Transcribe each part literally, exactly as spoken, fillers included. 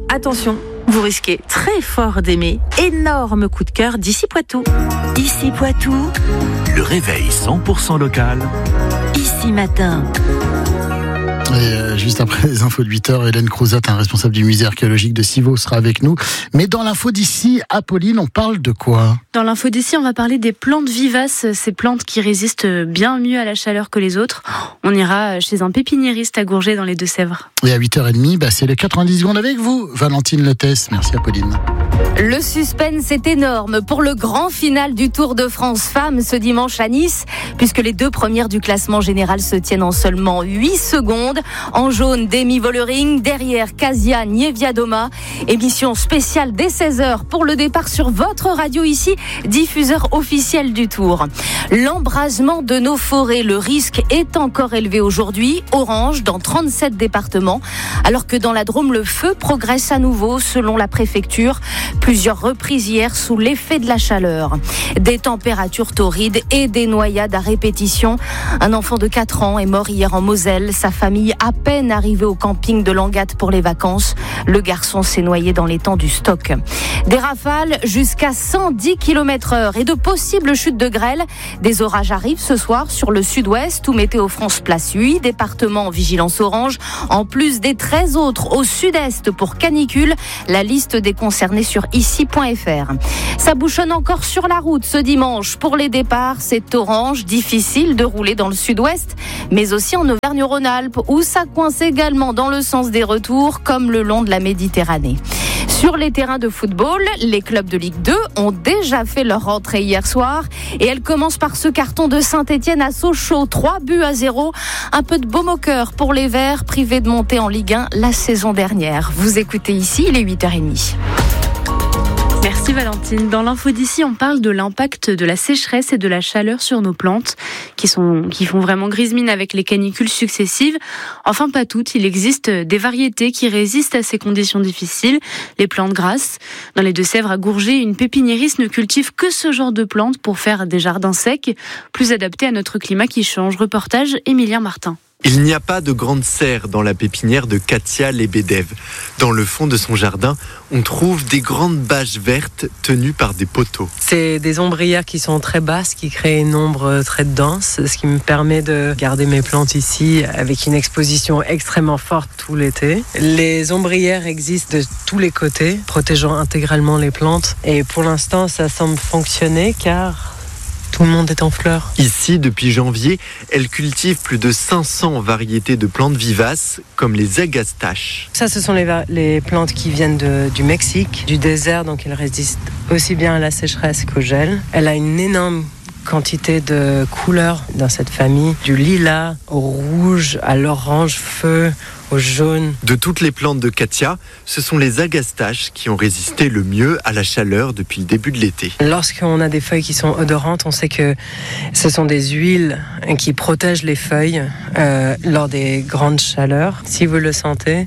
attention, vous risquez très fort d'aimer. Énorme coup de cœur d'Ici Poitou. Ici Poitou. Le réveil cent pour cent local. Ici Matin. Et euh, juste après les infos de huit heures, Hélène Crouzat, un responsable du musée archéologique de Civaux, sera avec nous. Mais dans l'info d'ici, Apolline, on parle de quoi ? Dans l'info d'ici, on va parler des plantes vivaces, ces plantes qui résistent bien mieux à la chaleur que les autres. On ira chez un pépiniériste à Gourget dans les Deux-Sèvres. Et à huit heures trente, bah, c'est les quatre-vingt-dix secondes avec vous, Valentine Lettès. Merci Apolline. Le suspense est énorme pour le grand final du Tour de France Femmes ce dimanche à Nice, puisque les deux premières du classement général se tiennent en seulement huit secondes. En jaune, Demi Vollering, derrière Kasia Niewiadoma. Émission spéciale dès seize heures pour le départ sur votre radio ici, diffuseur officiel du Tour. L'embrasement de nos forêts, le risque est encore élevé aujourd'hui, orange dans trente-sept départements, alors que dans la Drôme, le feu progresse à nouveau selon la préfecture. Plusieurs reprises hier sous l'effet de la chaleur. Des températures torrides et des noyades à répétition. Un enfant de quatre ans est mort hier en Moselle. Sa famille à peine arrivée au camping de Langatte pour les vacances. Le garçon s'est noyé dans l'étang du Stock. Des rafales jusqu'à cent dix kilomètres heure et de possibles chutes de grêle. Des orages arrivent ce soir sur le sud-ouest où Météo France place huit départements en vigilance orange, en plus des treize autres au sud-est pour canicule. La liste des concernés sur ici point f r. Ça bouchonne encore sur la route ce dimanche. Pour les départs, c'est orange, difficile de rouler dans le sud-ouest, mais aussi en Auvergne-Rhône-Alpes où ça coince également dans le sens des retours, comme le long de la Méditerranée. Sur les terrains de football, les clubs de Ligue deux ont déjà fait leur rentrée hier soir et elle commence par ce carton de Saint-Etienne à Sochaux, trois buts à zéro. Un peu de baume au cœur pour les Verts, privés de monter en Ligue un la saison dernière. Vous écoutez ici, il est huit heures trente. Merci Valentine. Dans l'info d'ici, on parle de l'impact de la sécheresse et de la chaleur sur nos plantes qui sont, qui font vraiment grise mine avec les canicules successives. Enfin, pas toutes. Il existe des variétés qui résistent à ces conditions difficiles. Les plantes grasses. Dans les Deux-Sèvres à Gourget, une pépiniériste ne cultive que ce genre de plantes pour faire des jardins secs, plus adaptés à notre climat qui change. Reportage Émilien Martin. Il n'y a pas de grande serre dans la pépinière de Katia Lebedev. Dans le fond de son jardin, on trouve des grandes bâches vertes tenues par des poteaux. C'est des ombrières qui sont très basses, qui créent une ombre très dense, ce qui me permet de garder mes plantes ici avec une exposition extrêmement forte tout l'été. Les ombrières existent de tous les côtés, protégeant intégralement les plantes. Et pour l'instant, ça semble fonctionner car tout le monde est en fleurs. Ici, depuis janvier, elle cultive plus de cinq cents variétés de plantes vivaces, comme les agastaches. Ça, ce sont les, va- les plantes qui viennent de, du Mexique, du désert, donc elles résistent aussi bien à la sécheresse qu'au gel. Elle a une énorme quantité de couleurs dans cette famille, du lilas au rouge, à l'orange feu, au jaune. De toutes les plantes de Katia, ce sont les agastaches qui ont résisté le mieux à la chaleur depuis le début de l'été. Lorsqu'on a des feuilles qui sont odorantes, on sait que ce sont des huiles qui protègent les feuilles euh, lors des grandes chaleurs. Si vous le sentez,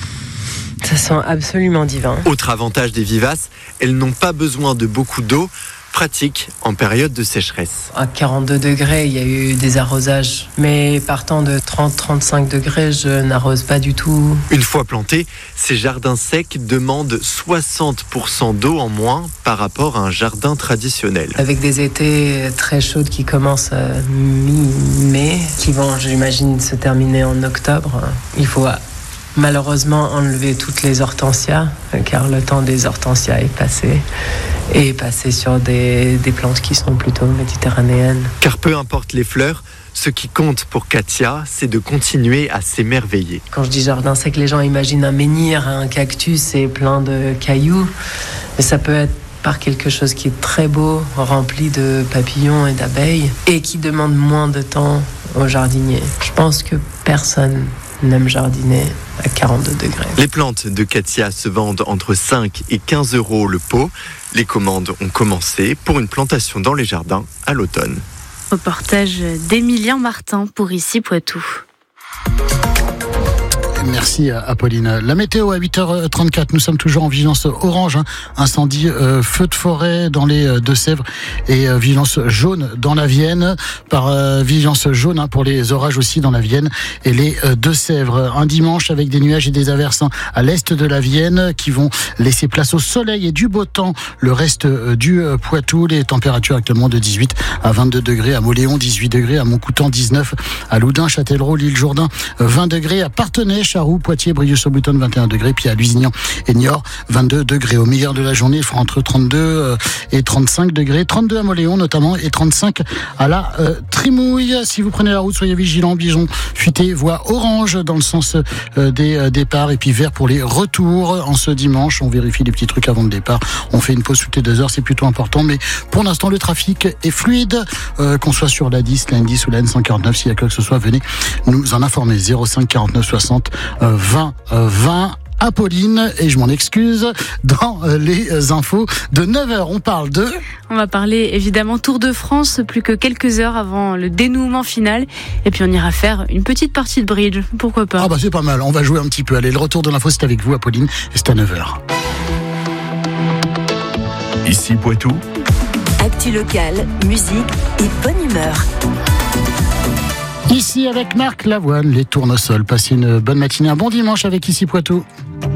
ça sent absolument divin. Autre avantage des vivaces, elles n'ont pas besoin de beaucoup d'eau, pratique en période de sécheresse. À quarante-deux degrés, il y a eu des arrosages, mais partant de trente à trente-cinq degrés, je n'arrose pas du tout. Une fois plantés, ces jardins secs demandent soixante pour cent d'eau en moins par rapport à un jardin traditionnel. Avec des étés très chauds qui commencent à mi-mai, qui vont, j'imagine, se terminer en octobre, il faut malheureusement enlever toutes les hortensias, car le temps des hortensias est passé, et passer sur des, des plantes qui sont plutôt méditerranéennes. Car peu importe les fleurs, ce qui compte pour Katia, c'est de continuer à s'émerveiller. Quand je dis jardin sec, les gens imaginent un menhir, un cactus et plein de cailloux, mais ça peut être par quelque chose qui est très beau, rempli de papillons et d'abeilles, et qui demande moins de temps aux jardiniers. Je pense que personne n'aime jardiner à quarante-deux degrés. Les plantes de Katia se vendent entre cinq et quinze euros le pot. Les commandes ont commencé pour une plantation dans les jardins à l'automne. Reportage d'Émilien Martin pour Ici Poitou. Merci Apolline. La météo à huit heures trente-quatre, nous sommes toujours en vigilance orange, hein. Incendie, euh, feu de forêt dans les Deux-Sèvres et euh, vigilance jaune dans la Vienne, par euh, vigilance jaune hein, pour les orages aussi dans la Vienne et les euh, Deux-Sèvres. Un dimanche avec des nuages et des averses hein, à l'est de la Vienne qui vont laisser place au soleil et du beau temps le reste euh, du euh, Poitou. Les températures actuellement de dix-huit à vingt-deux degrés à Mauléon, dix-huit degrés à Montcoutan, dix-neuf à Loudun, Châtellerault, l'île Jourdain, vingt degrés à Parthenay, Charroux, Poitiers, Brioude-sur-Boutonne, vingt et un degrés, puis à Lusignan et Niort, vingt-deux degrés. Au meilleur de la journée, il fera entre trente-deux et trente-cinq degrés, trente-deux à Mauléon notamment et trente-cinq à la euh, Trimouille. Si vous prenez la route, soyez vigilants. Bijon, futé, voie orange dans le sens euh, des euh, départs et puis vert pour les retours. En ce dimanche, on vérifie les petits trucs avant le départ. On fait une pause toutes les deux heures, c'est plutôt important. Mais pour l'instant, le trafic est fluide, euh, qu'on soit sur la dix, la N dix ou la N cent quarante-neuf. S'il y a quoi que ce soit, venez nous en informer. zéro cinq quarante-neuf soixante vingt vingt. Apolline, et je m'en excuse, dans les infos de neuf heures, on parle de... On va parler évidemment Tour de France, plus que quelques heures avant le dénouement final, et puis on ira faire une petite partie de bridge, pourquoi pas. Ah bah c'est pas mal, on va jouer un petit peu. Allez, le retour de l'info c'est avec vous Apolline, et c'est à neuf heures. Ici Poitou. Actu locale, musique et bonne humeur. Ici avec Marc Lavoine, les tournesols. Passez une bonne matinée, un bon dimanche avec Ici Poitou.